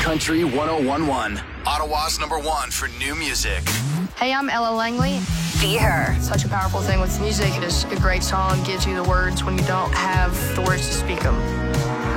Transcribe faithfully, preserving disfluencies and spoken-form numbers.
Country one oh one point one. Ottawa's number one for new music. Hey, I'm Ella Langley. Be Her. Such a powerful thing with music. It's a great song, gives you the words when you don't have the words to speak them.